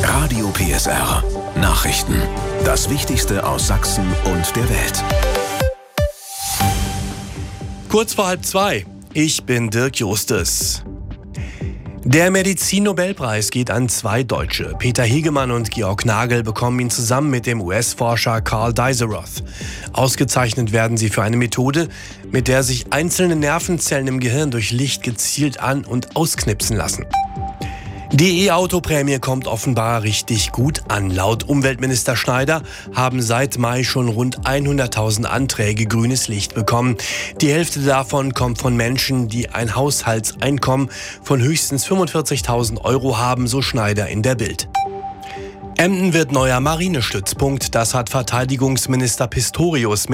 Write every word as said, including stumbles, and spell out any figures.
Radio P S R. Nachrichten. Das Wichtigste aus Sachsen und der Welt. Kurz vor halb zwei. Ich bin Dirk Justus. Der Medizin-Nobelpreis geht an zwei Deutsche. Peter Hegemann und Georg Nagel bekommen ihn zusammen mit dem U S-Forscher Carl Deisseroth. Ausgezeichnet werden sie für eine Methode, mit der sich einzelne Nervenzellen im Gehirn durch Licht gezielt an- und ausknipsen lassen. Die E-Auto-Prämie kommt offenbar richtig gut an. Laut Umweltminister Schneider haben seit Mai schon rund hunderttausend Anträge grünes Licht bekommen. Die Hälfte davon kommt von Menschen, die ein Haushaltseinkommen von höchstens fünfundvierzigtausend Euro haben, so Schneider in der Bild. Emden wird neuer Marinestützpunkt, das hat Verteidigungsminister Pistorius